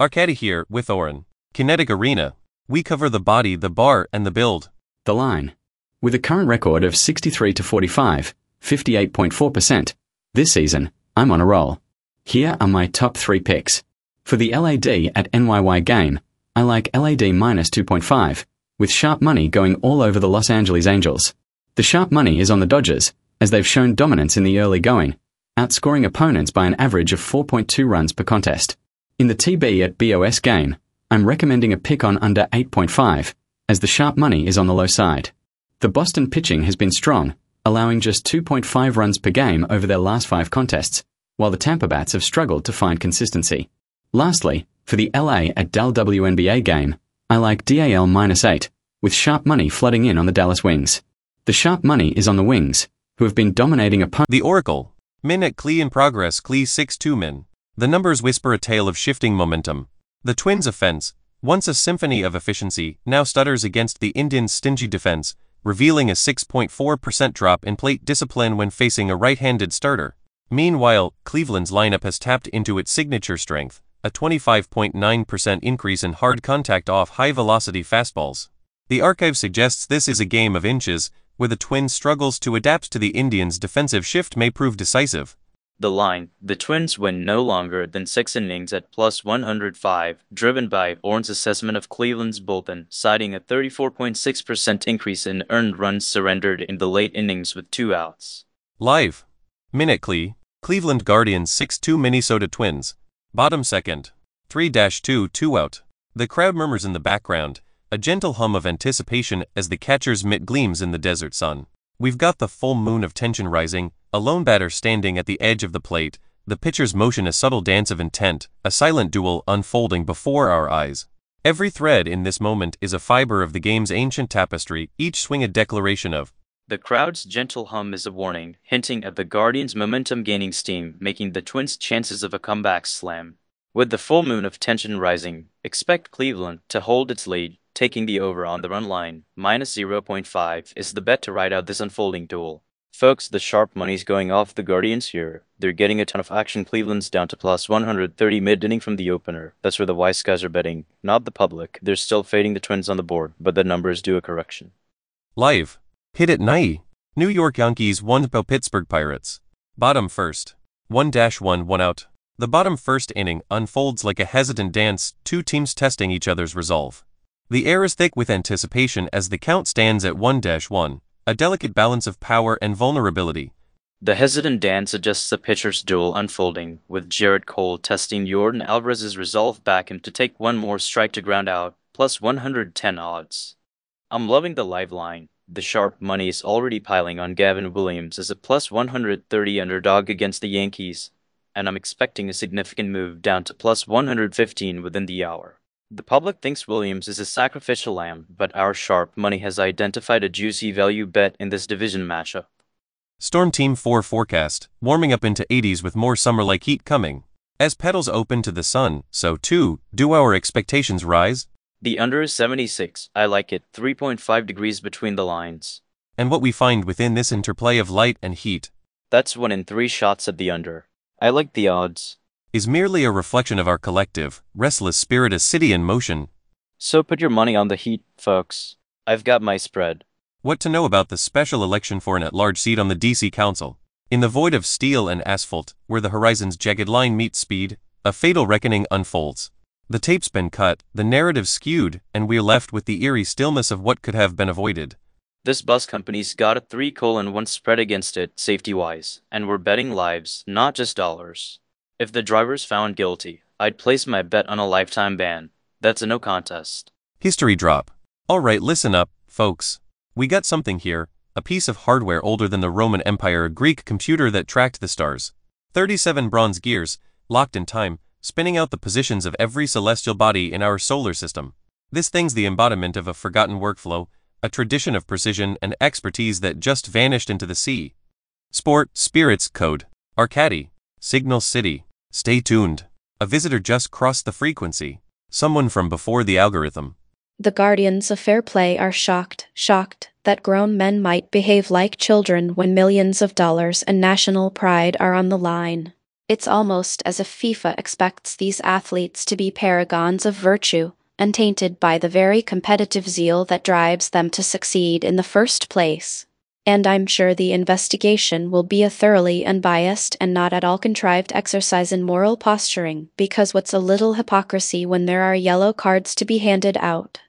Arcady here, with Oren. Kinetic Arena. We cover the body, the bar, and the build. The line. With a current record of 63-45, 58.4%, this season, I'm on a roll. Here are my top 3 picks. For the LAD at NYY game, I like LAD minus 2.5, with sharp money going all over the Los Angeles Angels. The sharp money is on the Dodgers, as they've shown dominance in the early going, outscoring opponents by an average of 4.2 runs per contest. In the TB at BOS game, I'm recommending a pick on under 8.5, as the sharp money is on the low side. The Boston pitching has been strong, allowing just 2.5 runs per game over their last 5 contests, while the Tampa Bats have struggled to find consistency. Lastly, for the LA at Dal WNBA game, I like DAL minus 8, with sharp money flooding in on the Dallas Wings. The sharp money is on the Wings, who have been dominating opponents. The Oracle. Min at Klee in progress, Klee 6-2 min. The numbers whisper a tale of shifting momentum. The Twins' offense, once a symphony of efficiency, now stutters against the Indians' stingy defense, revealing a 6.4% drop in plate discipline when facing a right-handed starter. Meanwhile, Cleveland's lineup has tapped into its signature strength, a 25.9% increase in hard contact off high-velocity fastballs. The archive suggests this is a game of inches, where the Twins' struggles to adapt to the Indians' defensive shift may prove decisive. The line. The Twins win no longer than 6 innings at plus 105, driven by Oren's assessment of Cleveland's bullpen, citing a 34.6% increase in earned runs surrendered in the late innings with 2 outs. Live. Min at Klee. Cleveland Guardians 6-2 Minnesota Twins. Bottom second. 3-2 2 out. The crowd murmurs in the background, a gentle hum of anticipation as the catcher's mitt gleams in the desert sun. We've got the full moon of tension rising, a lone batter standing at the edge of the plate, the pitcher's motion a subtle dance of intent, a silent duel unfolding before our eyes. Every thread in this moment is a fiber of the game's ancient tapestry, each swing a declaration of. The crowd's gentle hum is a warning, hinting at the Guardians' momentum gaining steam, making the Twins' chances of a comeback slim. With the full moon of tension rising, expect Cleveland to hold its lead, taking the over on the run line. Minus 0.5 is the bet to ride out this unfolding duel. Folks, the sharp money's going off the Guardians here. They're getting a ton of action. Cleveland's down to plus 130 mid-inning from the opener. That's where the wise guys are betting, not the public. They're still fading the Twins on the board, but the numbers do a correction. Live. Hit it Nye. New York Yankees 1 by Pittsburgh Pirates. Bottom first. 1-1 1 out. The bottom first inning unfolds like a hesitant dance, 2 teams testing each other's resolve. The air is thick with anticipation as the count stands at 1-1, a delicate balance of power and vulnerability. The hesitant dance suggests a pitcher's duel unfolding, with Jarrett Cole testing Jordan Alvarez's resolve back him to take one more strike to ground out, plus 110 odds. I'm loving the live line. The sharp money is already piling on Gavin Williams as a plus 130 underdog against the Yankees, and I'm expecting a significant move down to plus 115 within the hour. The public thinks Williams is a sacrificial lamb, but our sharp money has identified a juicy value bet in this division matchup. Storm Team 4 forecast, warming up into 80s with more summer-like heat coming. As petals open to the sun, so too, do our expectations rise? The under is 76, I like it, 3.5 degrees between the lines. And what we find within this interplay of light and heat, that's 1 in 3 shots at the under. I like the odds. Is merely a reflection of our collective, restless spirit, a city in motion. So put your money on the Heat, folks. I've got my spread. What to know about the special election for an at-large seat on the DC Council? In the void of steel and asphalt, where the horizon's jagged line meets speed, a fatal reckoning unfolds. The tape's been cut, the narrative skewed, and we're left with the eerie stillness of what could have been avoided. This bus company's got a 3:1 spread against it, safety-wise, and we're betting lives, not just dollars. If the driver's found guilty, I'd place my bet on a lifetime ban. That's a no contest. History drop. Alright, listen up, folks. We got something here, a piece of hardware older than the Roman Empire, a Greek computer that tracked the stars. 37 bronze gears, locked in time, spinning out the positions of every celestial body in our solar system. This thing's the embodiment of a forgotten workflow, a tradition of precision and expertise that just vanished into the sea. Sport, spirits, code. Arcady. Signal City. Stay tuned. A visitor just crossed the frequency. Someone from before the algorithm. The guardians of fair play are shocked that grown men might behave like children when millions of dollars and national pride are on the line. It's almost as if FIFA expects these athletes to be paragons of virtue, untainted by the very competitive zeal that drives them to succeed in the first place. And I'm sure the investigation will be a thoroughly unbiased and not at all contrived exercise in moral posturing, because what's a little hypocrisy when there are yellow cards to be handed out?